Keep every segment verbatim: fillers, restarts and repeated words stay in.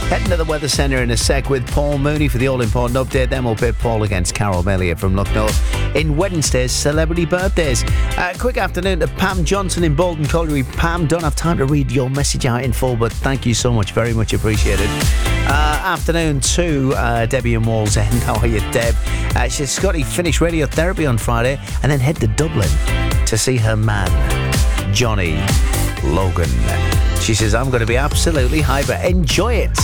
Heading to the Weather Centre in a sec with Paul Mooney for the all-important update. Then we'll pit Paul against Carol Mellier from Lucknow in Wednesday's Celebrity Birthdays. Uh, quick afternoon to Pam Johnson in Bolton Colliery. Pam, don't have time to read your message out in full, but thank you so much. Very much appreciated. Uh, afternoon to uh, Debbie in Wallsend. How are you, Deb? Uh, she said Scotty finished radiotherapy on Friday and then head to Dublin to see her man, Johnny Logan. She says, I'm going to be absolutely hyper. Enjoy it.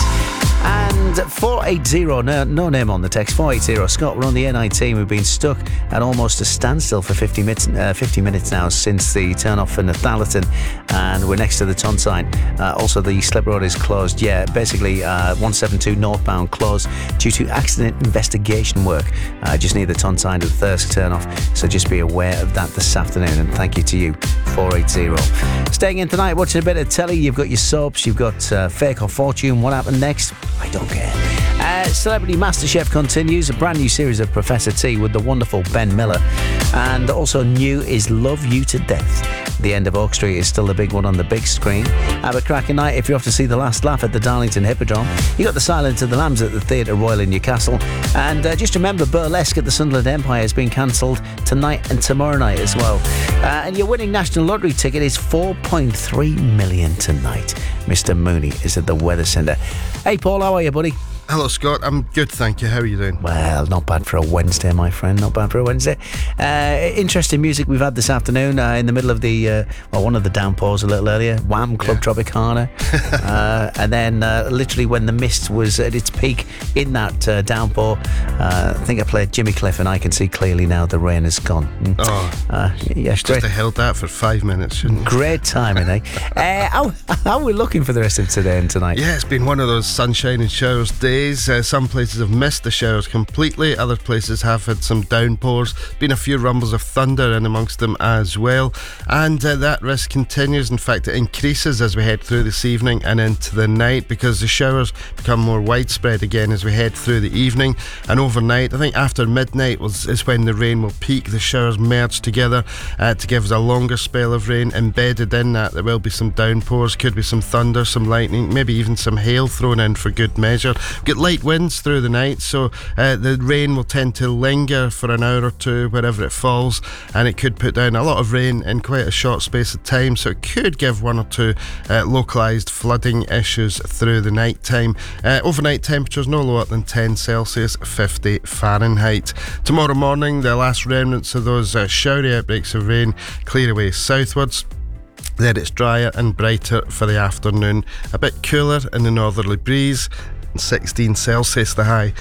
And four eight zero, no, no name on the text, four eight zero, Scott, we're on the N nineteen. We've been stuck at almost a standstill for fifty minutes, uh, fifty minutes now since the turn-off for Nathallerton, and we're next to the Ton sign. Uh, also, the slip road is closed. Yeah, basically, uh, one seventy-two northbound closed due to accident investigation work. Uh, just near the Ton sign to the Thirsk turn-off, so just be aware of that this afternoon, and thank you to you, four eight zero. Staying in tonight, watching a bit of telly, you've got your soaps, you've got uh, Fake or Fortune. What happened next? I don't care. Uh, Celebrity MasterChef continues, a brand new series of Professor T with the wonderful Ben Miller. And also new is Love You to Death. The End of Oak Street is still the big one on the big screen. Have a cracking night if you're off to see The Last Laugh at the Darlington Hippodrome. You got The Silence of the Lambs at the Theatre Royal in Newcastle. And uh, just remember, Burlesque at the Sunderland Empire has been cancelled tonight and tomorrow night as well. Uh, and your winning National Lottery ticket is four point three million tonight. Mister Mooney is at the Weather Centre. Hey Paul, how are you, buddy? Hello, Scott. I'm good, thank you. How are you doing? Well, not bad for a Wednesday, my friend. Not bad for a Wednesday. Uh, interesting music we've had this afternoon uh, in the middle of the, uh, well, one of the downpours a little earlier. Wham! Club yeah. Tropicana. uh, and then uh, literally when the mist was at its peak in that uh, downpour, uh, I think I played Jimmy Cliff and I Can See Clearly Now the Rain Is Gone. Mm. Oh, uh, yeah, just great. have held that for five minutes, shouldn't you? Great timing, eh? uh, how, how are we looking for the rest of today and tonight? Yeah, it's been one of those sunshine and showers days. Uh, some places have missed the showers completely, other places have had some downpours, been a few rumbles of thunder in amongst them as well, and uh, that risk continues. In fact, it increases as we head through this evening and into the night, because the showers become more widespread again as we head through the evening and overnight. I think after midnight was, is when the rain will peak. The showers merge together uh, to give us a longer spell of rain. Embedded in that, there will be some downpours, could be some thunder, some lightning, maybe even some hail thrown in for good measure. We've got light winds through the night, so uh, the rain will tend to linger for an hour or two wherever it falls, and it could put down a lot of rain in quite a short space of time, so it could give one or two uh, localised flooding issues through the night time. Uh, overnight temperatures no lower than ten Celsius, fifty Fahrenheit. Tomorrow morning, the last remnants of those uh, showery outbreaks of rain clear away southwards. Then it's drier and brighter for the afternoon, a bit cooler in the northerly breeze, sixteen Celsius the high.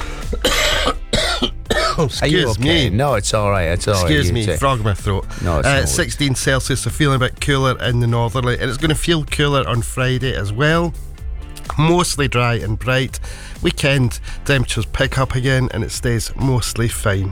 Oh, excuse Are you okay? me. No, it's all right. It's all excuse right. me, frog in my throat. No, it's uh, not. sixteen Celsius, so feeling a bit cooler in the northerly, and it's going to feel cooler on Friday as well. Mostly dry and bright. Weekend temperatures pick up again, and it stays mostly fine.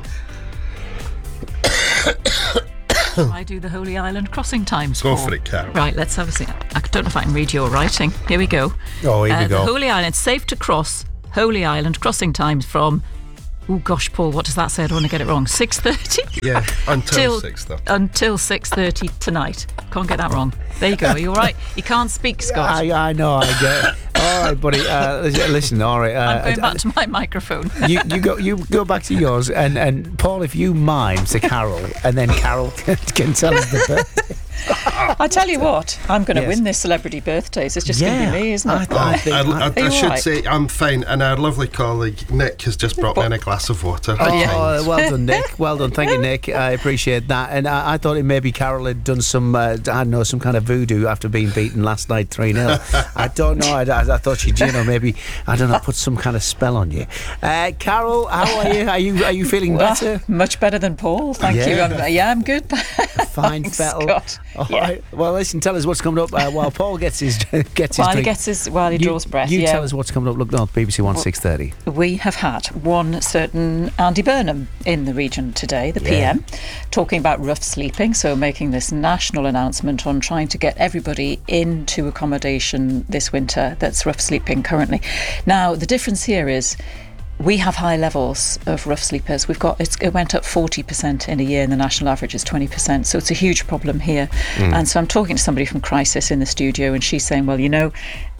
I do the Holy Island crossing times. Go Paul. for it, Carol. Right, let's have a see. I don't know if I can read your writing. Here we go. Oh, here uh, we go. The Holy Island, safe to cross Holy Island crossing times from, oh gosh, Paul, what does that say? I don't want to get it wrong. six thirty? Yeah, until Till, six thirty. Until six thirty tonight. Can't get that wrong. There you go. Are you all right? You can't speak, Scott. I, I know, I get it. All right, buddy. Uh, listen, all right. Uh, I'm going uh, back to my microphone. you, you go. You go back to yours, and, and Paul, if you mime to Carol, and then Carol can, can tell us the birthday. I tell you what, I'm going to Yes. win this celebrity birthdays. It's just Yeah. going to be me, isn't it? I, th- I think. I, I, Are I you should right? say I'm fine, and our lovely colleague Nick has just brought me in a glass of water. Oh, Yeah. well done, Nick. Well done. Thank you, Nick. I appreciate that. And I, I thought it maybe Carol had done some, uh, I don't know, some kind of voodoo after being beaten last night three nil. I don't know. I, I, I thought she'd, you know, maybe, I don't know, put some kind of spell on you. Uh, Carol, how are you? Are you are you feeling Well, better? much better than Paul, thank Yeah. you. I'm, yeah, I'm good. Fine, Thanks, fettle. Scott. All Yeah. right. Well, listen, tell us what's coming up uh, while Paul gets his gets his While he drink. gets his, while he you, draws breath. You yeah. tell us what's coming up. Look, North B B C One six thirty. We have had one certain Andy Burnham in the region today, the Yeah. P M, talking about rough sleeping, so making this national announcement on trying to get everybody into accommodation this winter that's rough sleeping currently. Now, the difference here is we have high levels of rough sleepers. We've got it's, it went up forty percent in a year, and the national average is twenty percent. So it's a huge problem here. Mm. And so I'm talking to somebody from Crisis in the studio, and she's saying, well, you know,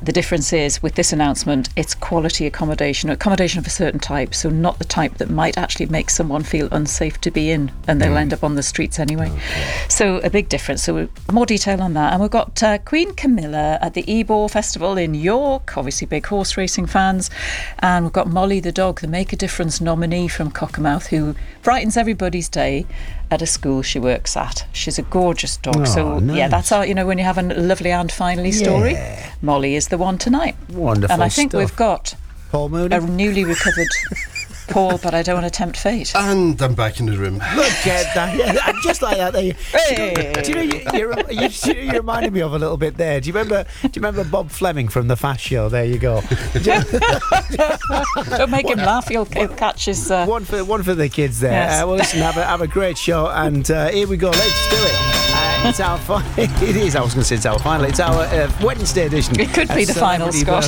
the difference is with this announcement, it's quality accommodation, accommodation of a certain type, so not the type that might actually make someone feel unsafe to be in, and they'll mm. end up on the streets anyway. Okay. So a big difference. So more detail on that. And we've got uh, Queen Camilla at the Ebor Festival in York, obviously big horse racing fans. And we've got Molly the dog, the Make a Difference nominee from Cockermouth, who brightens everybody's day at a school she works at. She's a gorgeous dog. Oh, so nice. yeah, that's our, you know, when you have a lovely and finally story, yeah. Molly is the one tonight. Wonderful. And I think stuff. we've got Paul Mooney, a newly recovered Paul, but I don't want to tempt fate. And I'm back in the room. Look at that. Yeah, just like that. There you, hey. Do you know, you, you're, you, you, you reminded me of a little bit there. Do you remember Do you remember Bob Fleming from The Fast Show? There you go. Don't make him laugh, he'll, he'll catch his... Uh... One, for, one for the kids there. Yes. Uh, well, listen, have a, have a great show, and uh, here we go. Let's do it. Uh, it's our fi- It is, I was going to say it's our final. It's our uh, Wednesday edition. It could be the final, Scott.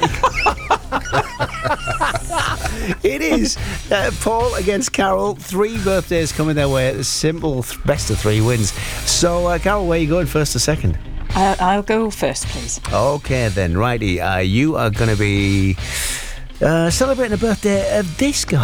It is uh, Paul against Carol. Three birthdays coming their way. A simple th- best of three wins. So, uh, Carol, where are you going first or second? Uh, I'll go first, please. Okay, then, righty. Uh, you are going to be uh, celebrating a birthday of this guy.